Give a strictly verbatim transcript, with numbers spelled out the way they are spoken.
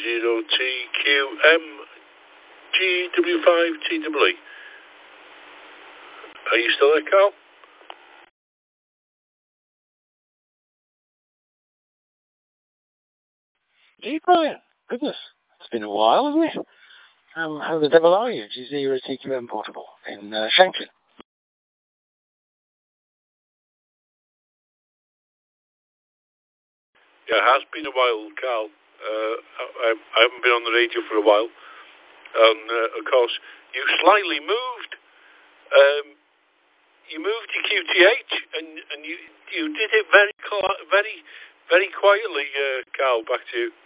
zero T Q M G W five T W E. Are you still there, Carl? Gee, Brian. Goodness. It's been a while, hasn't it? Um, how the devil are you? G zero T Q M Portable in uh, Shanklin. Yeah, it has been a while, Carl. Uh, I, I haven't been on the radio for a while. And, uh, of course, you slightly moved. Um, you moved to Q T H, and, and you you did it very, very, very quietly, uh, Carl, back to you.